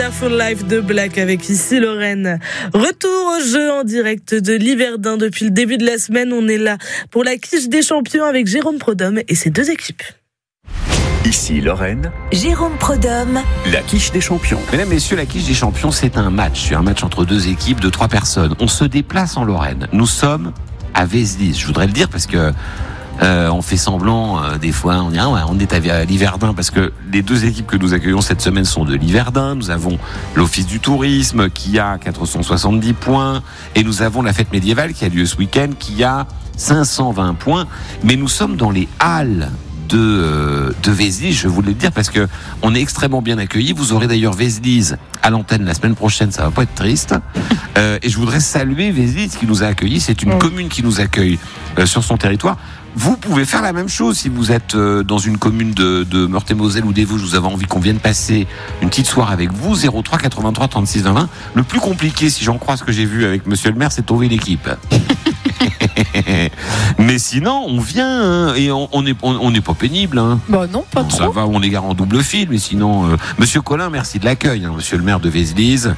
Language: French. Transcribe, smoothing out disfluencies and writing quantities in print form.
Wonderful Life de Black avec ici Lorraine. Retour au jeu en direct de l'Yverdun depuis le début de la semaine. On est là pour la quiche des champions avec Jérôme Prodhomme et ses deux équipes. Ici Lorraine, Jérôme Prodhomme, la quiche des champions. Mesdames, messieurs, la quiche des champions, c'est un match entre deux équipes de 3 personnes. On se déplace en Lorraine. Nous sommes à Vézelise. Je voudrais le dire parce que on fait semblant des fois, on dit on est à l'Yverdun parce que les deux équipes que nous accueillons cette semaine sont de l'Yverdun. Nous avons l'Office du tourisme qui a 470 points et nous avons la fête médiévale qui a lieu ce week-end qui a 520 points. Mais nous sommes dans les halles de Vézelise, je voulais le dire parce que on est extrêmement bien accueillis. Vous aurez d'ailleurs Vézelise à l'antenne la semaine prochaine, ça va pas être triste. Et je voudrais saluer Vézelise qui nous a accueillis. C'est une commune qui nous accueille sur son territoire. Vous pouvez faire la même chose si vous êtes dans une commune de Meurthe-et-Moselle ou des Vosges. Vous avez envie qu'on vienne passer une petite soirée avec vous. 03 83 36 20. Le plus compliqué, si j'en crois ce que j'ai vu avec Monsieur le maire, c'est de trouver l'équipe. Mais sinon, on vient et on n'est pas pénible. Hein. Bah non, pas trop. Ça va, on est garé en double fil. Mais sinon, Monsieur Collin, merci de l'accueil. Monsieur le maire de Vézelise.